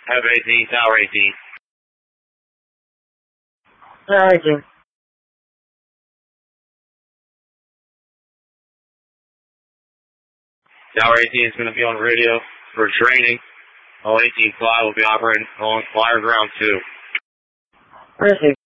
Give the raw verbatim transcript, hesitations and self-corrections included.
Have eighteen, Tower eighteen. Tower eighteen. Tower eighteen is going to be on radio for training. All eighteen fly will be operating along flyer ground two. Receive.